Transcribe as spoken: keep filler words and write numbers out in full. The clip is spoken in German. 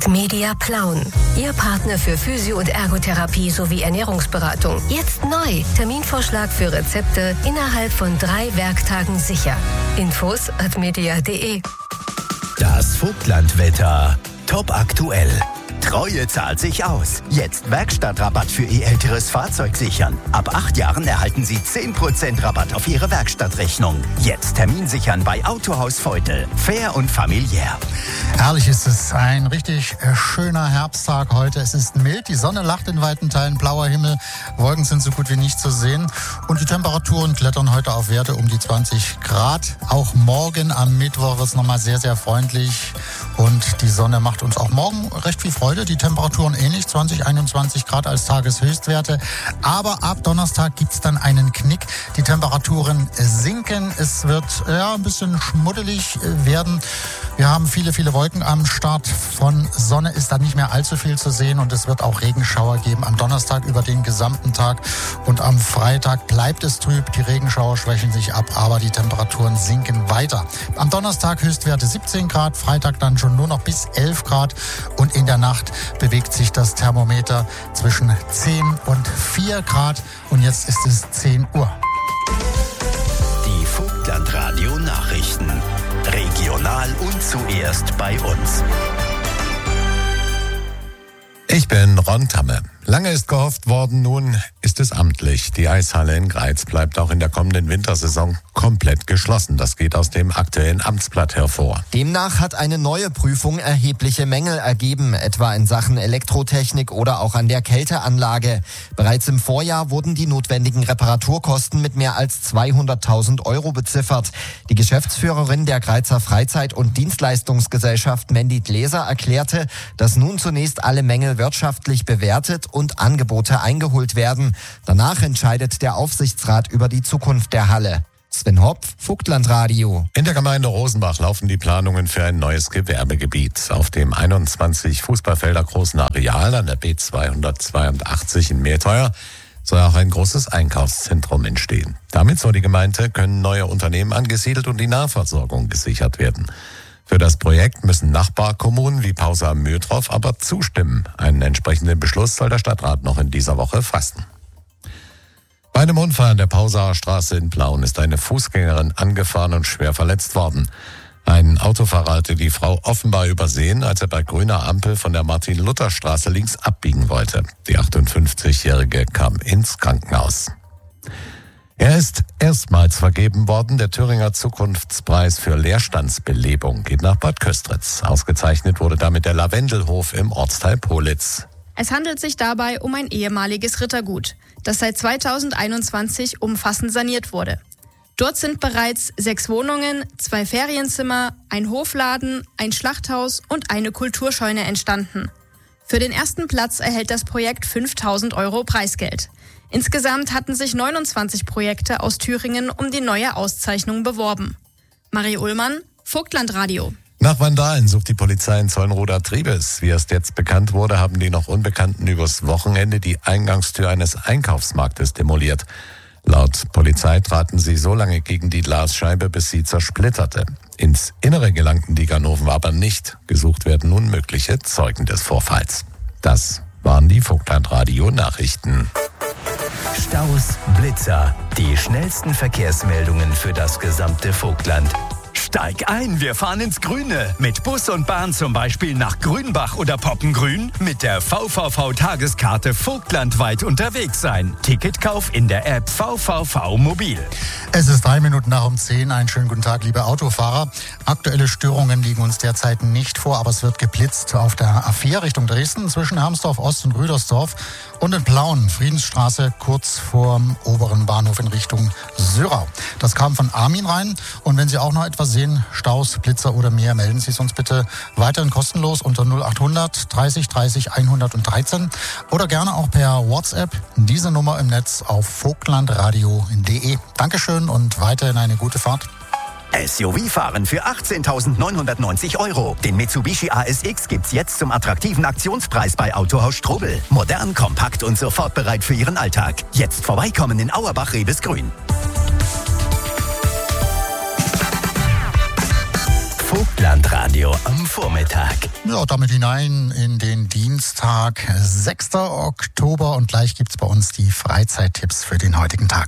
Media Plauen. Ihr Partner für Physio- und Ergotherapie sowie Ernährungsberatung. Jetzt neu. Terminvorschlag für Rezepte innerhalb von drei Werktagen sicher. Infos at media punkt de. Das Vogtlandwetter. Top aktuell. Treue zahlt sich aus. Jetzt Werkstattrabatt für Ihr älteres Fahrzeug sichern. Ab acht Jahren erhalten Sie zehn Prozent Rabatt auf Ihre Werkstattrechnung. Jetzt Termin sichern bei Autohaus Feudel. Fair und familiär. Herrlich ist es. Ein richtig schöner Herbsttag heute. Es ist mild, die Sonne lacht in weiten Teilen, blauer Himmel. Wolken sind so gut wie nicht zu sehen. Und die Temperaturen klettern heute auf Werte um die zwanzig Grad. Auch morgen am Mittwoch wird es nochmal sehr, sehr freundlich. Und die Sonne macht uns auch morgen recht viel Freude. Die Temperaturen ähnlich, zwanzig, einundzwanzig Grad als Tageshöchstwerte. Aber ab Donnerstag gibt es dann einen Knick. Die Temperaturen sinken. Es wird ja ein bisschen schmuddelig werden. Wir haben viele, viele Wolken am Start. Von Sonne ist da nicht mehr allzu viel zu sehen. Und es wird auch Regenschauer geben am Donnerstag über den gesamten Tag. Und am Freitag bleibt es trüb. Die Regenschauer schwächen sich ab, aber die Temperaturen sinken weiter. Am Donnerstag Höchstwerte siebzehn Grad, Freitag dann schon nur noch bis elf Grad. Und in der Nacht bewegt sich das Thermometer zwischen zehn und vier Grad. Und jetzt ist es zehn Uhr. Die Vogtlandradio Nachrichten. Regional und zuerst bei uns. Ich bin Ron Tamme. Lange ist gehofft worden, nun ist es amtlich. Die Eishalle in Greiz bleibt auch in der kommenden Wintersaison komplett geschlossen. Das geht aus dem aktuellen Amtsblatt hervor. Demnach hat eine neue Prüfung erhebliche Mängel ergeben, etwa in Sachen Elektrotechnik oder auch an der Kälteanlage. Bereits im Vorjahr wurden die notwendigen Reparaturkosten mit mehr als zweihunderttausend Euro beziffert. Die Geschäftsführerin der Greizer Freizeit- und Dienstleistungsgesellschaft Mandy Gläser erklärte, dass nun zunächst alle Mängel wirtschaftlich bewertet und Angebote eingeholt werden. Danach entscheidet der Aufsichtsrat über die Zukunft der Halle. Sven Hopf, Vogtlandradio. In der Gemeinde Rosenbach laufen die Planungen für ein neues Gewerbegebiet. Auf dem einundzwanzig Fußballfelder großen Areal an der B zweihundertzweiundachtzig in Mehrteuer soll auch ein großes Einkaufszentrum entstehen. Damit, so die Gemeinde, können neue Unternehmen angesiedelt und die Nahversorgung gesichert werden. Für das Projekt müssen Nachbarkommunen wie Pausa am Mühltroff aber zustimmen. Einen entsprechenden Beschluss soll der Stadtrat noch in dieser Woche fassen. Bei einem Unfall an der Pausauer Straße in Plauen ist eine Fußgängerin angefahren und schwer verletzt worden. Ein Autofahrer hatte die Frau offenbar übersehen, als er bei grüner Ampel von der Martin-Luther-Straße links abbiegen wollte. Die achtundfünfzigjährige kam ins Krankenhaus. Er ist erstmals vergeben worden. Der Thüringer Zukunftspreis für Leerstandsbelebung geht nach Bad Köstritz. Ausgezeichnet wurde damit der Lavendelhof im Ortsteil Politz. Es handelt sich dabei um ein ehemaliges Rittergut, das seit zweitausendeinundzwanzig umfassend saniert wurde. Dort sind bereits sechs Wohnungen, zwei Ferienzimmer, ein Hofladen, ein Schlachthaus und eine Kulturscheune entstanden. Für den ersten Platz erhält das Projekt fünftausend Euro Preisgeld. Insgesamt hatten sich neunundzwanzig Projekte aus Thüringen um die neue Auszeichnung beworben. Marie Ullmann, Vogtlandradio. Nach Vandalen sucht die Polizei in Zollenroda-Triebes. Wie erst jetzt bekannt wurde, haben die noch Unbekannten übers Wochenende die Eingangstür eines Einkaufsmarktes demoliert. Laut Polizei traten sie so lange gegen die Glasscheibe, bis sie zersplitterte. Ins Innere gelangten die Ganoven aber nicht. Gesucht werden nun mögliche Zeugen des Vorfalls. Das waren die Vogtlandradio-Nachrichten. Staus, Blitzer, die schnellsten Verkehrsmeldungen für das gesamte Vogtland. Steig ein, wir fahren ins Grüne. Mit Bus und Bahn zum Beispiel nach Grünbach oder Poppengrün. Mit der V V V-Tageskarte vogtlandweit unterwegs sein. Ticketkauf in der App V V V Mobil. Es ist drei Minuten nach um zehn. Einen schönen guten Tag, liebe Autofahrer. Aktuelle Störungen liegen uns derzeit nicht vor, aber es wird geblitzt auf der A vier Richtung Dresden zwischen Hermsdorf Ost und Rüdersdorf und in Plauen, Friedensstraße, kurz vorm oberen Bahnhof in Richtung Sörau. Das kam von Armin rein. Und wenn Sie auch noch etwas sehen, Staus, Blitzer oder mehr, melden Sie es uns bitte weiterhin kostenlos unter null achthundert dreißig dreißig hundertdreizehn oder gerne auch per WhatsApp. Diese Nummer im Netz auf vogtlandradio punkt de. Dankeschön und weiterhin eine gute Fahrt. S U V-Fahren für achtzehntausendneunhundertneunzig Euro. Den Mitsubishi A S X gibt's jetzt zum attraktiven Aktionspreis bei Autohaus Strobel. Modern, kompakt und sofort bereit für Ihren Alltag. Jetzt vorbeikommen in Auerbach-Rebesgrün. Vogtlandradio am Vormittag. Ja, damit hinein in den Dienstag, sechster Oktober. Und gleich gibt's bei uns die Freizeittipps für den heutigen Tag.